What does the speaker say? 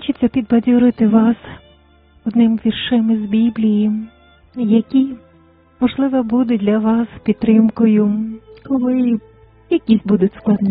хочеться підбадьорити вас одним віршем із Біблії, які, можливо, будуть для вас підтримкою, коли якісь будуть складні